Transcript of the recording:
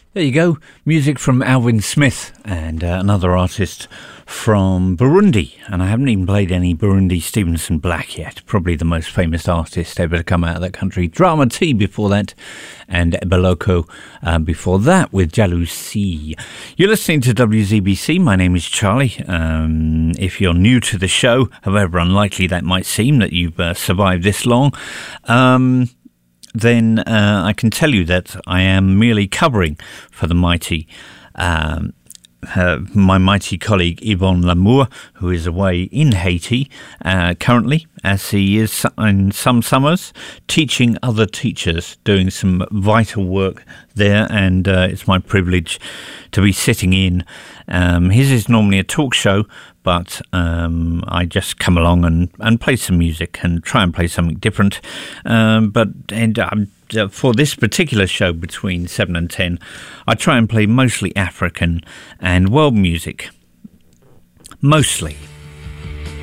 There you go, music from Alvin Smith and another artist from Burundi. And I haven't even played any Burundi Stevenson Black yet. Probably the most famous artist ever to come out of that country. Drama T before that, and Ebaloko before that with Jalousie. You're listening to WZBC. My name is Charlie. If you're new to the show, however unlikely that might seem that you've survived this long, then I can tell you that I am merely covering for the mighty, my mighty colleague Yvonne Lamour, who is away in Haiti currently, as he is in some summers, teaching other teachers, doing some vital work there, and it's my privilege to be sitting in. His is normally a talk show, but I just come along and play some music and try and play something different. For this particular show between 7 and 10, I try and play mostly African and world music. Mostly.